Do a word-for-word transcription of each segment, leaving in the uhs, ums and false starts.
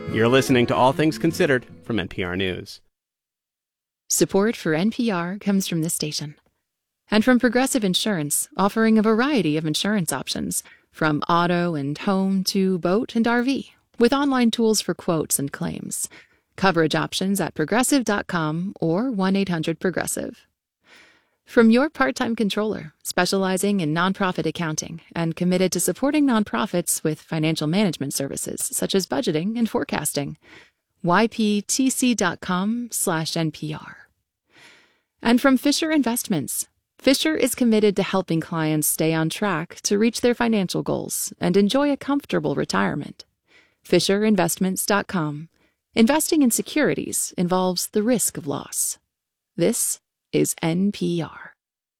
You're listening to All Things Considered from N P R News. Support for N P R comes from this station. And from Progressive Insurance, offering a variety of insurance options, from auto and home to boat and R V, with online tools for quotes and claims. Coverage options at progressive dot com or one eight hundred progressive. From your part-time controller, specializing in nonprofit accounting and committed to supporting nonprofits with financial management services such as budgeting and forecasting. Y P T C dot com slash N P R. And from Fisher Investments. Fisher is committed to helping clients stay on track to reach their financial goals and enjoy a comfortable retirement. Fisher Investments dot com. Investing in securities involves the risk of loss. This is N P R.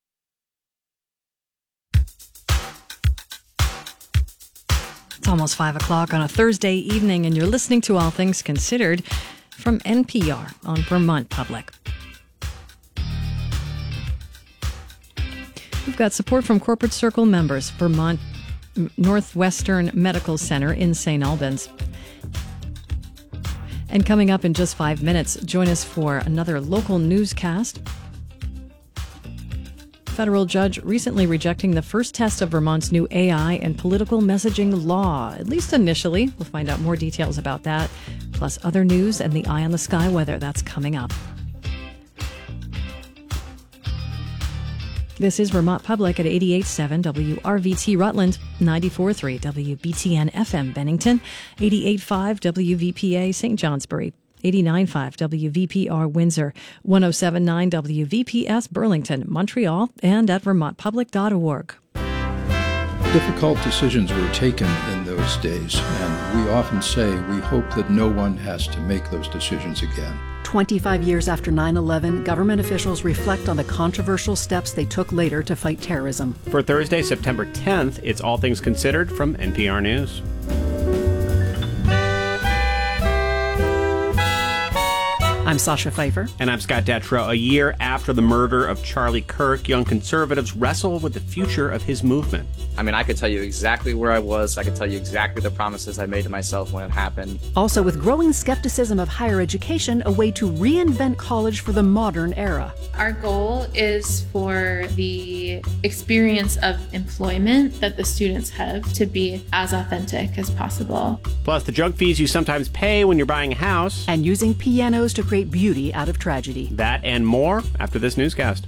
It's almost five o'clock on a Thursday evening, and you're listening to All Things Considered from N P R on Vermont Public. We've got support from Corporate Circle members, Vermont Northwestern Medical Center in Saint Albans. And coming up in just five minutes, join us for another local newscast. Federal judge recently rejecting the first test of Vermont's new A I and political messaging law, at least initially. We'll find out more details about that, plus other news and the eye on the sky weather. That's coming up. This is Vermont Public at eighty-eight point seven W R V T Rutland, ninety-four point three W B T N F M Bennington, eighty-eight point five W V P A Saint Johnsbury, eighty-nine point five W V P R Windsor, one oh seven point nine W V P S Burlington, Montreal, and at vermont public dot org. Difficult decisions were taken in those days, and we often say we hope that no one has to make those decisions again. twenty-five years after nine eleven, government officials reflect on the controversial steps they took later to fight terrorism. For Thursday, September tenth, it's All Things Considered from N P R News. I'm Sasha Pfeiffer. And I'm Scott Detrow. A year after the murder of Charlie Kirk, young conservatives wrestle with the future of his movement. I mean, I could tell you exactly where I was. I could tell you exactly the promises I made to myself when it happened. Also, with growing skepticism of higher education, a way to reinvent college for the modern era. Our goal is for the experience of employment that the students have to be as authentic as possible. Plus, the junk fees you sometimes pay when you're buying a house. And using pianos to create beauty out of tragedy. That and more after this newscast.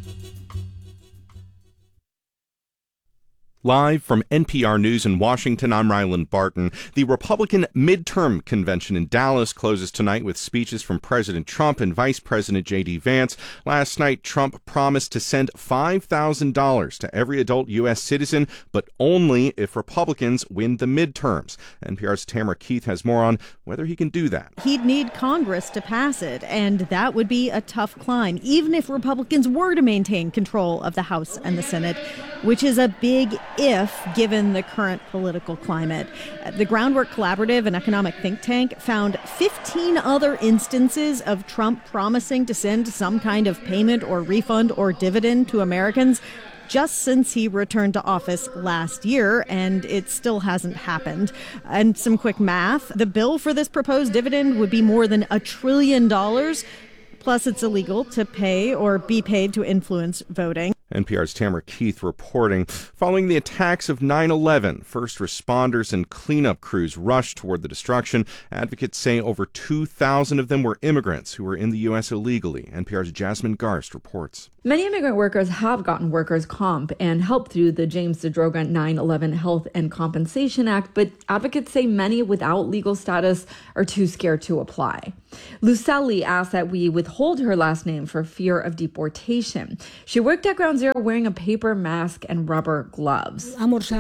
Live from N P R News in Washington, I'm Ryland Barton. The Republican midterm convention in Dallas closes tonight with speeches from President Trump and Vice President J D Vance. Last night, Trump promised to send five thousand dollars to every adult U S citizen, but only if Republicans win the midterms. N P R's Tamara Keith has more on whether he can do that. He'd need Congress to pass it, and that would be a tough climb, even if Republicans were to maintain control of the House and the Senate, which is a big if, given the current political climate. The Groundwork Collaborative, an economic think tank, found fifteen other instances of Trump promising to send some kind of payment or refund or dividend to Americans just since he returned to office last year, and it still hasn't happened. And some quick math, the bill for this proposed dividend would be more than a trillion dollars. Plus, it's illegal to pay or be paid to influence voting. N P R's Tamara Keith reporting. Following the attacks of nine eleven, first responders and cleanup crews rushed toward the destruction. Advocates say over two thousand of them were immigrants who were in the U S illegally. N P R's Jasmine Garst reports. Many immigrant workers have gotten workers' comp and help through the James DeDroga nine eleven Health and Compensation Act, but advocates say many without legal status are too scared to apply. Lucelli asked that we withhold her last name for fear of deportation. She worked at Ground Zero wearing a paper mask and rubber gloves.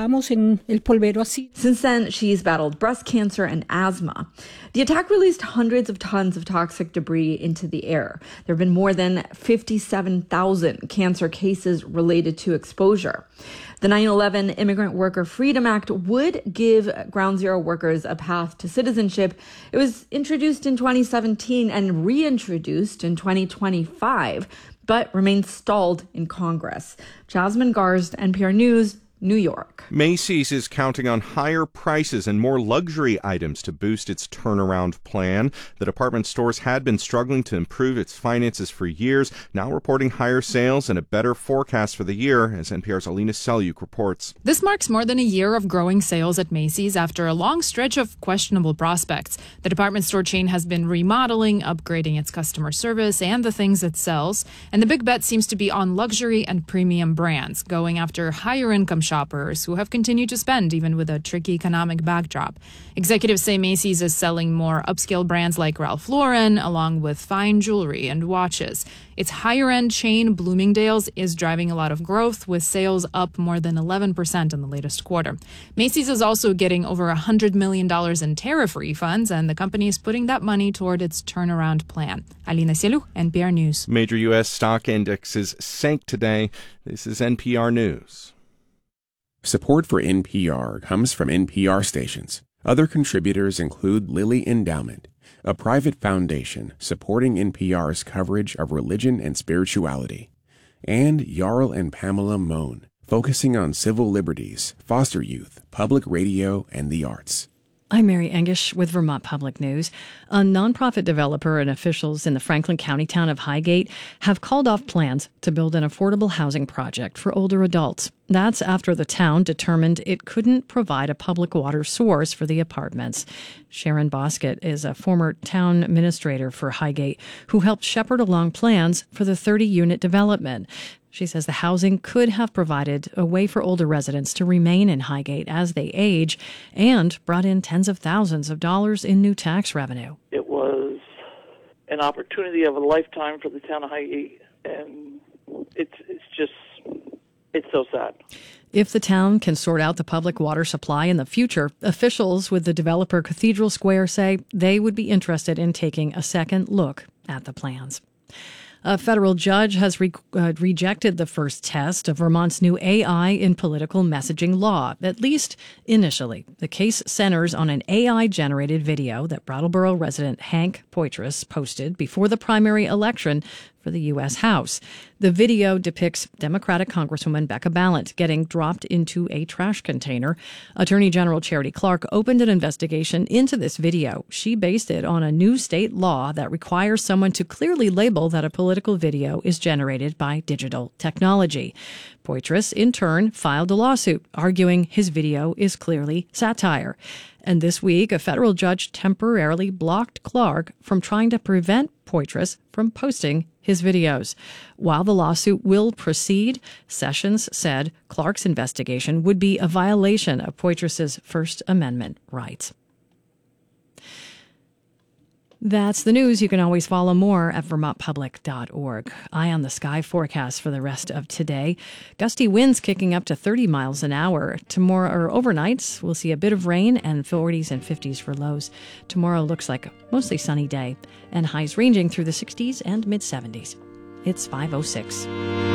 Since then, she's battled breast cancer and asthma. The attack released hundreds of tons of toxic debris into the air. There have been more than fifty-seven thousand cancer cases related to exposure. The nine eleven Immigrant Worker Freedom Act would give Ground Zero workers a path to citizenship. It was introduced in twenty seventeen and reintroduced in twenty twenty-five, but remains stalled in Congress. Jasmine Garst, N P R News, New York. Macy's is counting on higher prices and more luxury items to boost its turnaround plan. The department stores had been struggling to improve its finances for years, now reporting higher sales and a better forecast for the year, as N P R's Alina Selyuk reports. This marks more than a year of growing sales at Macy's after a long stretch of questionable prospects. The department store chain has been remodeling, upgrading its customer service and the things it sells, and the big bet seems to be on luxury and premium brands, going after higher income shoppers who have continued to spend even with a tricky economic backdrop. Executives say Macy's is selling more upscale brands like Ralph Lauren, along with fine jewelry and watches. Its higher-end chain, Bloomingdale's, is driving a lot of growth, with sales up more than eleven percent in the latest quarter. Macy's is also getting over one hundred million dollars in tariff refunds, and the company is putting that money toward its turnaround plan. Alina Selyuk, N P R News. Major U S stock indexes sank today. This is N P R News. Support for N P R comes from N P R stations. Other contributors include Lilly Endowment, a private foundation supporting N P R's coverage of religion and spirituality, and Jarl and Pamela Mohn, focusing on civil liberties, foster youth, public radio, and the arts. I'm Mary Engish with Vermont Public News. A nonprofit developer and officials in the Franklin County town of Highgate have called off plans to build an affordable housing project for older adults. That's after the town determined it couldn't provide a public water source for the apartments. Sharon Bosket is a former town administrator for Highgate who helped shepherd along plans for the thirty-unit development. She says the housing could have provided a way for older residents to remain in Highgate as they age and brought in tens of thousands of dollars in new tax revenue. It was an opportunity of a lifetime for the town of Highgate, and it's it's just, it's so sad. If the town can sort out the public water supply in the future, officials with the developer Cathedral Square say they would be interested in taking a second look at the plans. A federal judge has re- uh, rejected the first test of Vermont's new A I in political messaging law, at least initially. The case centers on an A I-generated video that Brattleboro resident Hank Poitras posted before the primary election for the U S House. The video depicts Democratic Congresswoman Becca Balint getting dropped into a trash container. Attorney General Charity Clark opened an investigation into this video. She based it on a new state law that requires someone to clearly label that a political video is generated by digital technology. Poitras, in turn, filed a lawsuit arguing his video is clearly satire. And this week, a federal judge temporarily blocked Clark from trying to prevent Poitras from posting his videos. While the lawsuit will proceed, Sessions said Clark's investigation would be a violation of Poitras' First Amendment rights. That's the news. You can always follow more at vermont public dot org. Eye on the sky forecast for the rest of today. Gusty winds kicking up to thirty miles an hour. Tomorrow, or overnights, we'll see a bit of rain and forties and fifties for lows. Tomorrow looks like a mostly sunny day and highs ranging through the sixties and mid seventies. It's five oh six.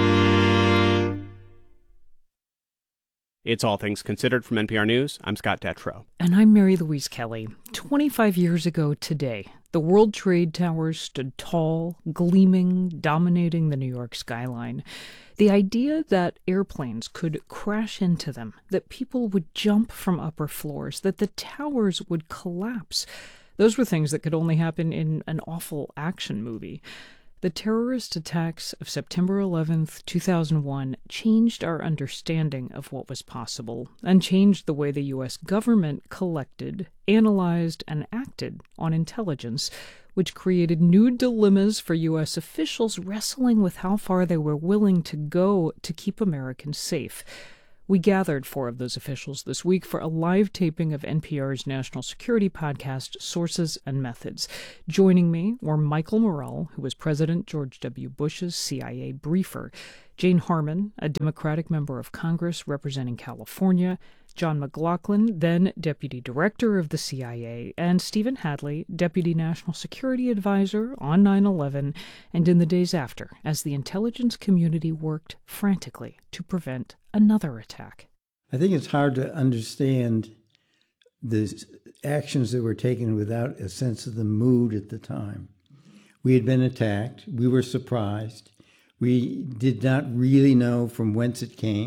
It's All Things Considered from N P R News. I'm Scott Detrow. And I'm Mary Louise Kelly. twenty-five years ago today, the World Trade Towers stood tall, gleaming, dominating the New York skyline. The idea that airplanes could crash into them, that people would jump from upper floors, that the towers would collapse, those were things that could only happen in an awful action movie. The terrorist attacks of September eleventh, two thousand one changed our understanding of what was possible and changed the way the U S government collected, analyzed, and acted on intelligence, which created new dilemmas for U S officials wrestling with how far they were willing to go to keep Americans safe. We gathered four of those officials this week for a live taping of N P R's national security podcast, Sources and Methods. Joining me were Michael Morell, who was President George W. Bush's C I A briefer, Jane Harman, a Democratic member of Congress representing California, John McLaughlin, then Deputy Director of the C I A, and Stephen Hadley, Deputy National Security Advisor on nine eleven and in the days after, as the intelligence community worked frantically to prevent another attack. I think it's hard to understand the actions that were taken without a sense of the mood at the time. We had been attacked. We were surprised. We did not really know from whence it came.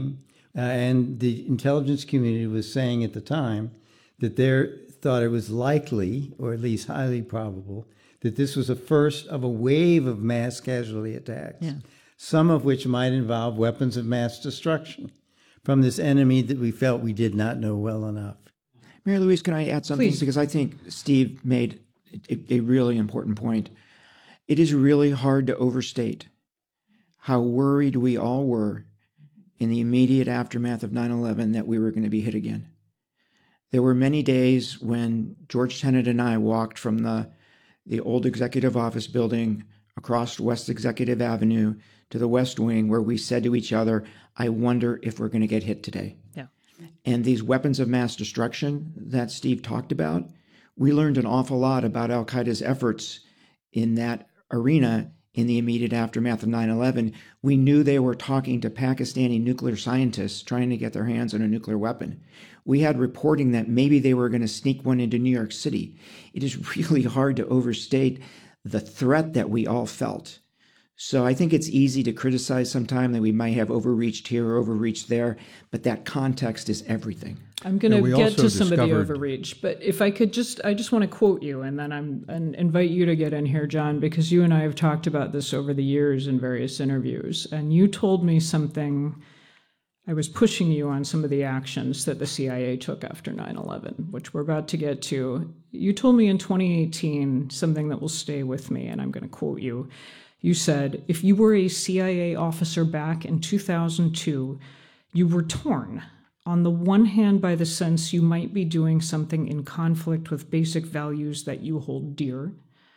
Uh, and the intelligence community was saying at the time that they thought it was likely, or at least highly probable, that this was the first of a wave of mass casualty attacks, yeah. some of which might involve weapons of mass destruction from this enemy that we felt we did not know well enough. Mary Louise, can I add something? Please. Because I think Steve made a, a really important point. It is really hard to overstate how worried we all were in the immediate aftermath of nine eleven that we were going to be hit again. There were many days when George Tenet and I walked from the, the old executive office building across West Executive Avenue to the West Wing, where we said to each other, I wonder if we're going to get hit today. Yeah. And these weapons of mass destruction that Steve talked about, we learned an awful lot about al-Qaeda's efforts in that arena in the immediate aftermath of nine eleven. We knew they were talking to Pakistani nuclear scientists trying to get their hands on a nuclear weapon. We had reporting that maybe they were going to sneak one into New York City. It is really hard to overstate the threat that we all felt. So I think it's easy to criticize sometime that we might have overreached here or overreached there, but that context is everything. I'm going to Yeah, get to some of the discovered- overreach, but if I could just, I just want to quote you, and then I'm and invite you to get in here, John, because you and I have talked about this over the years in various interviews, and you told me something. I was pushing you on some of the actions that the C I A took after nine eleven, which we're about to get to. You told me in twenty eighteen something that will stay with me, and I'm going to quote you. You said, if you were a C I A officer back in two thousand two, you were torn. On the one hand, by the sense you might be doing something in conflict with basic values that you hold dear.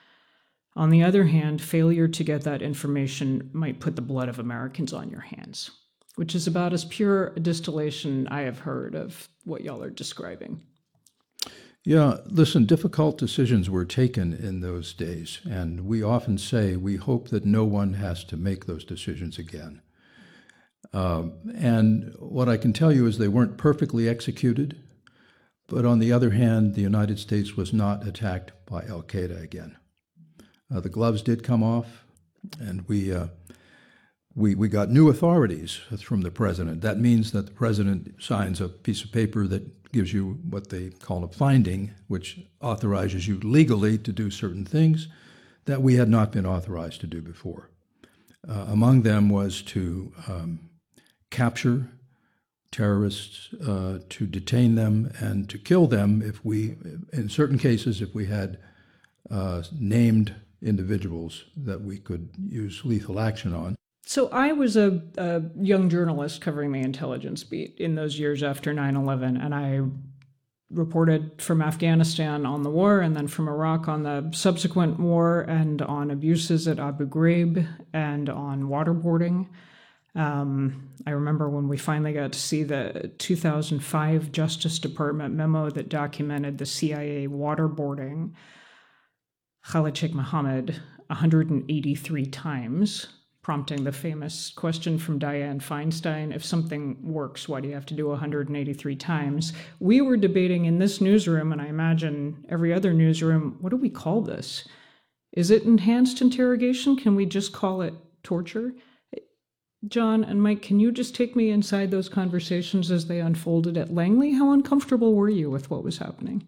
On the other hand, failure to get that information might put the blood of Americans on your hands, which is about as pure a distillation I have heard of what y'all are describing. Yeah, listen, difficult decisions were taken in those days, and we often say we hope that no one has to make those decisions again. Um, and what I can tell you is they weren't perfectly executed, but on the other hand, the United States was not attacked by al-Qaeda again. Uh, the gloves did come off, and we, uh, we, we got new authorities from the president. That means that the president signs a piece of paper that gives you what they call a finding, which authorizes you legally to do certain things that we had not been authorized to do before. Uh, among them was to um, capture terrorists, uh, to detain them, and to kill them if we, in certain cases, if we had uh, named individuals that we could use lethal action on. So I was a, a young journalist covering the intelligence beat in those years after nine eleven, and I reported from Afghanistan on the war and then from Iraq on the subsequent war and on abuses at Abu Ghraib and on waterboarding. Um, I remember when we finally got to see the two thousand five Justice Department memo that documented the C I A waterboarding Khalid Sheikh Mohammed one hundred eighty-three times, prompting the famous question from Dianne Feinstein, if something works, why do you have to do one hundred eighty-three times? We were debating in this newsroom, and I imagine every other newsroom, what do we call this? Is it enhanced interrogation? Can we just call it torture? John and Mike, can you just take me inside those conversations as they unfolded at Langley? How uncomfortable were you with what was happening?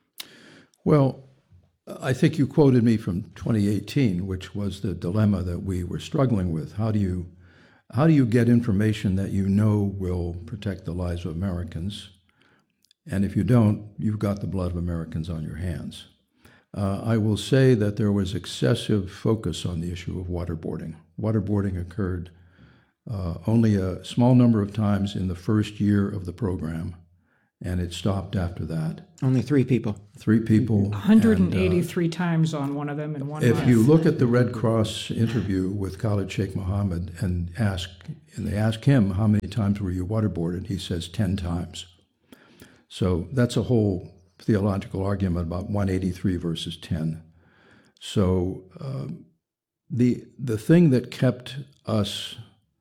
Well, I think you quoted me from twenty eighteen, which was the dilemma that we were struggling with. How do you, how do you get information that you know will protect the lives of Americans? And if you don't, you've got the blood of Americans on your hands. Uh, I will say that there was excessive focus on the issue of waterboarding. Waterboarding occurred uh, only a small number of times in the first year of the program, and it stopped after that. Only three people. Three people. one hundred eighty-three and, uh, times on one of them in one if month. you look at the Red Cross interview with Khalid Sheikh Mohammed and ask, and they ask him, how many times were you waterboarded? He says ten times. So that's a whole theological argument about one hundred eighty-three versus ten. So um, the the thing that kept us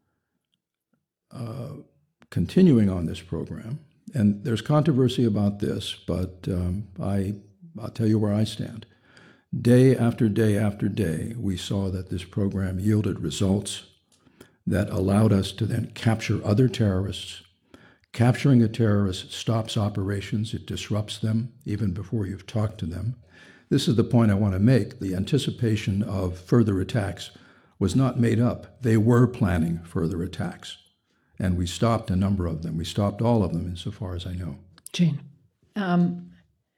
uh, continuing on this program, and there's controversy about this, but um, I, I'll tell you where I stand. Day after day after day, we saw that this program yielded results that allowed us to then capture other terrorists, Capturing a terrorist stops operations. It disrupts them even before you've talked to them. This is the point I want to make. The anticipation of further attacks was not made up. They were planning further attacks, and we stopped a number of them. We stopped all of them, insofar as I know. Jane. Um,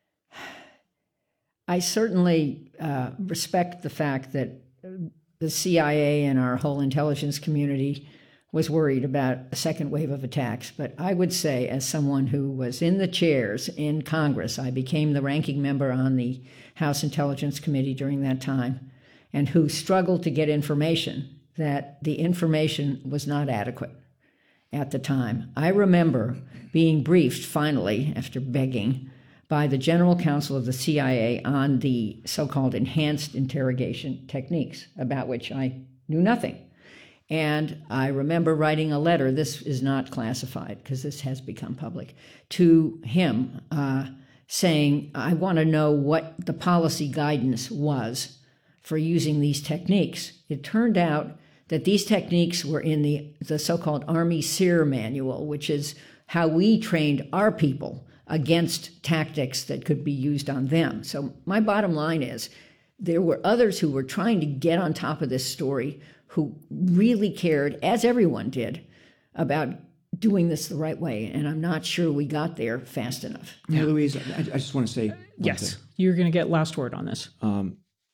I certainly uh, respect the fact that the C I A and our whole intelligence community was worried about a second wave of attacks. But I would say, as someone who was in the chairs in Congress, I became the ranking member on the House Intelligence Committee during that time, and who struggled to get information, that the information was not adequate at the time. I remember being briefed finally, after begging, by the General Counsel of the C I A on the so-called enhanced interrogation techniques, about which I knew nothing. And I remember writing a letter, this is not classified because this has become public, to him uh, saying, I want to know what the policy guidance was for using these techniques. It turned out that these techniques were in the, the so-called Army SEER manual, which is how we trained our people against tactics that could be used on them. So my bottom line is, there were others who were trying to get on top of this story, who really cared, as everyone did, about doing this the right way. And I'm not sure we got there fast enough. Yeah. Louise, I, I just want to say one yes, thing. You're going to get last word on this. Um,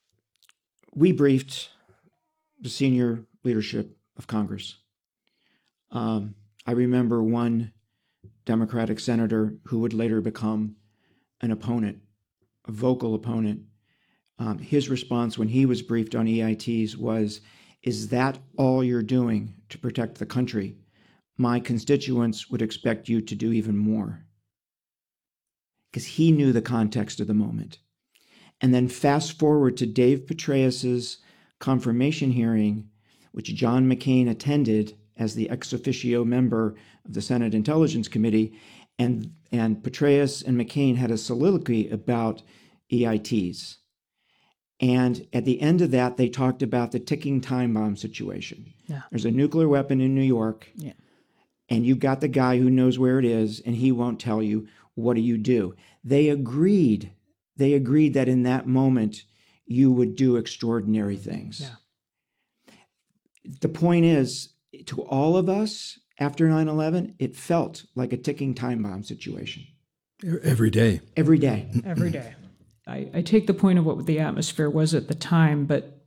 we briefed the senior leadership of Congress. Um, I remember one Democratic senator who would later become an opponent, a vocal opponent. Um, his response when he was briefed on E I Ts was, is that all you're doing to protect the country? My constituents would expect you to do even more. Because he knew the context of the moment. And then fast forward to Dave Petraeus's confirmation hearing, which John McCain attended as the ex officio member of the Senate Intelligence Committee, and, and Petraeus and McCain had a soliloquy about E I Ts. And at the end of that, they talked about the ticking time bomb situation. Yeah. There's a nuclear weapon in New York, yeah. and you've got the guy who knows where it is, and he won't tell you. What do you do? They agreed. They agreed that in that moment, you would do extraordinary things. Yeah. The point is, to all of us, after nine eleven, it felt like a ticking time bomb situation. Every day. Every day. Every day. I, I take the point of what the atmosphere was at the time, but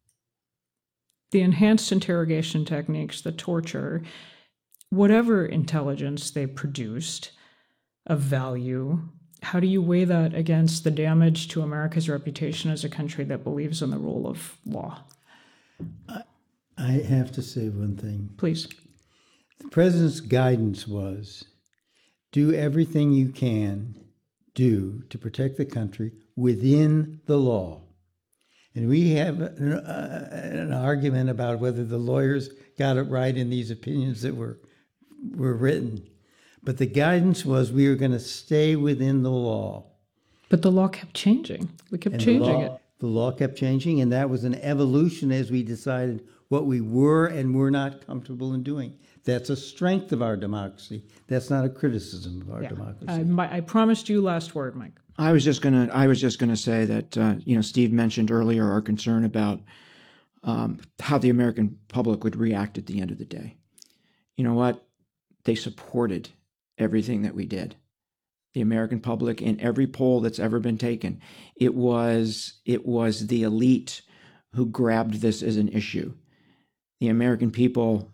the enhanced interrogation techniques, the torture, whatever intelligence they produced of value, how do you weigh that against the damage to America's reputation as a country that believes in the rule of law? I, I have to say one thing. Please. The president's guidance was, do everything you can do to protect the country within the law. And we have an, uh, an argument about whether the lawyers got it right in these opinions that were were written. But the guidance was we were going to stay within the law. But the law kept changing. We kept And changing the law, it. The law kept changing, and that was an evolution as we decided what we were and were not comfortable in doing. That's a strength of our democracy. That's not a criticism of our Yeah. democracy. I, my, I promised you last word, Mike. I was just gonna. I was just gonna say that uh, you know, Steve mentioned earlier our concern about um, how the American public would react at the end of the day. You know what? They supported everything that we did. The American public, in every poll that's ever been taken, it was it was the elite who grabbed this as an issue. The American people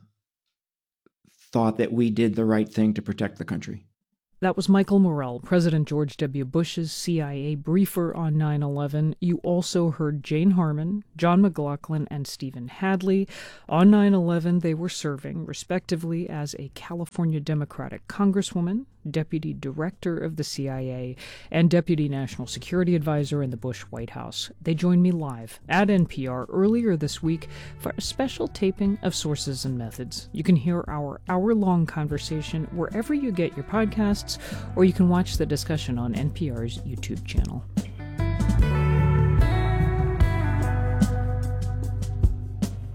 thought that we did the right thing to protect the country. That was Michael Morell, President George W. Bush's C I A briefer on nine eleven. You also heard Jane Harman, John McLaughlin, and Stephen Hadley. On nine eleven, they were serving, respectively, as a California Democratic Congresswoman, Deputy Director of the C I A, and Deputy National Security Advisor in the Bush White House. They joined me live at N P R earlier this week for a special taping of Sources and Methods. You can hear our hour-long conversation wherever you get your podcasts, or you can watch the discussion on N P R's YouTube channel.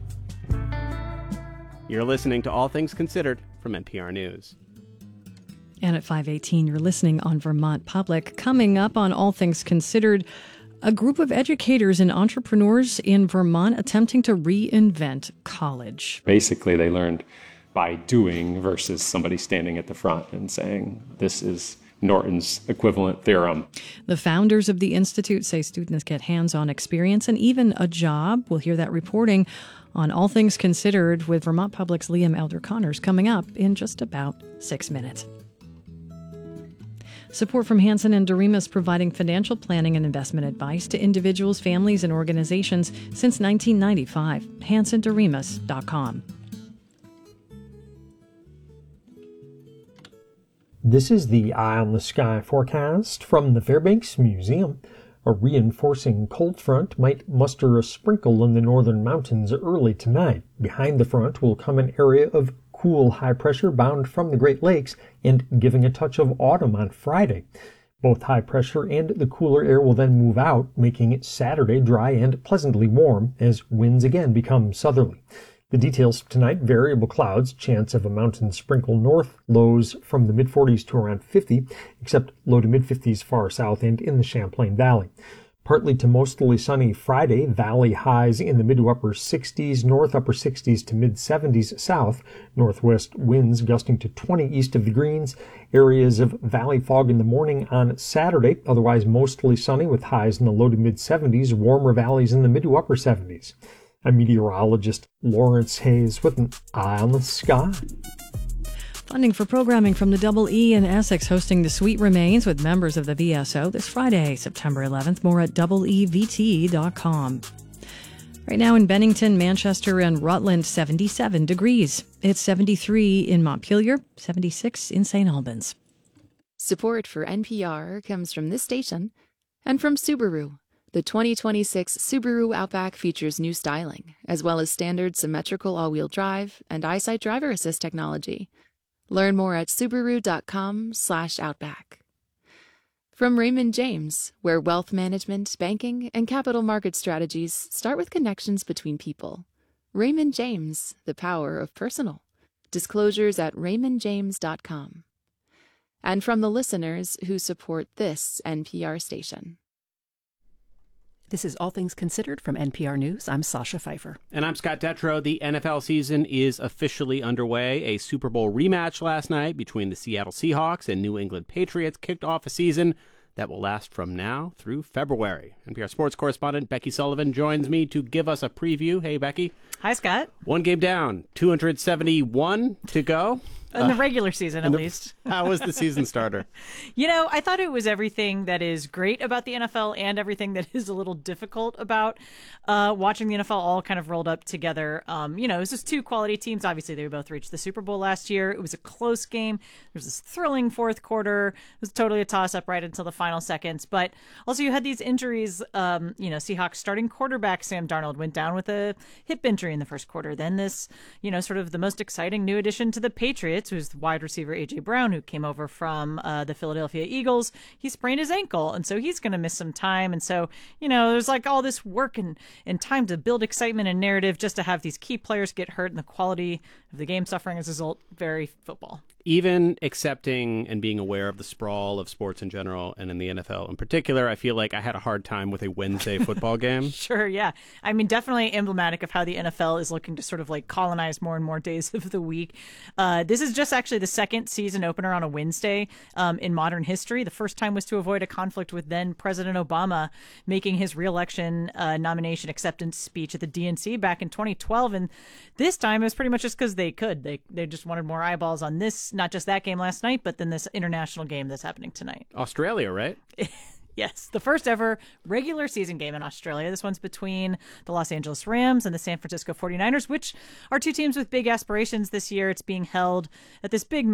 You're listening to All Things Considered from N P R News. And at five eighteen, you're listening on Vermont Public. Coming up on All Things Considered, a group of educators and entrepreneurs in Vermont attempting to reinvent college. Basically, they learned by doing versus somebody standing at the front and saying, this is Norton's equivalent theorem. The founders of the Institute say students get hands-on experience and even a job. We'll hear that reporting on All Things Considered with Vermont Public's Liam Elder Connors coming up in just about six minutes. Support from Hansen and Doremus, providing financial planning and investment advice to individuals, families, and organizations since nineteen ninety-five. Hansen Doremus dot com. This is the Eye on the Sky forecast from the Fairbanks Museum. A reinforcing cold front might muster a sprinkle in the northern mountains early tonight. Behind the front will come an area of cool high pressure bound from the Great Lakes and giving a touch of autumn on Friday. Both high pressure and the cooler air will then move out, making it Saturday dry and pleasantly warm as winds again become southerly. The details tonight: variable clouds, chance of a mountain sprinkle north, lows from the mid forties to around fifty, except low to mid fifties far south and in the Champlain Valley. Partly to mostly sunny Friday, valley highs in the mid to upper sixties, north upper sixties to mid seventies south, northwest winds gusting to twenty east of the Greens, areas of valley fog in the morning on Saturday, otherwise mostly sunny with highs in the low to mid seventies, warmer valleys in the mid to upper seventies. I'm meteorologist Lawrence Hayes with an Eye on the Sky. Funding for programming from the Double E in Essex, hosting The Sweet Remains with members of the V S O this Friday, September eleventh. More at double E V T dot com. Right now in Bennington, Manchester, and Rutland, seventy-seven degrees. It's seventy-three in Montpelier, seventy-six in Saint Albans. Support for N P R comes from this station and from Subaru. The twenty twenty-six Subaru Outback features new styling, as well as standard symmetrical all-wheel drive and EyeSight driver assist technology. Learn more at Subaru dot com slash Outback. From Raymond James, where wealth management, banking, and capital market strategies start with connections between people. Raymond James, the power of personal. Disclosures at raymond james dot com. And from the listeners who support this N P R station. This is All Things Considered from N P R News. I'm Sasha Pfeiffer. And I'm Scott Detrow. The N F L season is officially underway. A Super Bowl rematch last night between the Seattle Seahawks and New England Patriots kicked off a season that will last from now through February. N P R sports correspondent Becky Sullivan joins me to give us a preview. Hey, Becky. Hi, Scott. One game down, two hundred seventy-one to go. In the regular season, at the, least. How was the season starter? You know, I thought it was everything that is great about the N F L and everything that is a little difficult about uh, watching the N F L all kind of rolled up together. Um, you know, it was just two quality teams. Obviously, they both reached the Super Bowl last year. It was a close game. There was this thrilling fourth quarter. It was totally a toss-up right until the final seconds. But also, you had these injuries. Um, you know, Seahawks starting quarterback Sam Darnold went down with a hip injury in the first quarter. Then this, you know, sort of the most exciting new addition to the Patriots, who's wide receiver A J Brown, who came over from uh, the Philadelphia Eagles. He sprained his ankle, and so he's going to miss some time. And so, you know, there's like all this work and, and time to build excitement and narrative just to have these key players get hurt and the quality of the game suffering as a result. Very football. Even accepting and being aware of the sprawl of sports in general and in the N F L in particular, I feel like I had a hard time with a Wednesday football game. Sure, yeah. I mean, definitely emblematic of how the N F L is looking to sort of like colonize more and more days of the week. Uh, this is just actually the second season opener on a Wednesday um, in modern history. The first time was to avoid a conflict with then President Obama making his reelection uh, nomination acceptance speech at the D N C back in twenty twelve. And this time it was pretty much just because they could. They, they just wanted more eyeballs on this. Not just that game last night, but then this international game that's happening tonight. Australia, right? Yes, the first ever regular season game in Australia. This one's between the Los Angeles Rams and the San Francisco forty-niners, which are two teams with big aspirations this year. It's being held at this big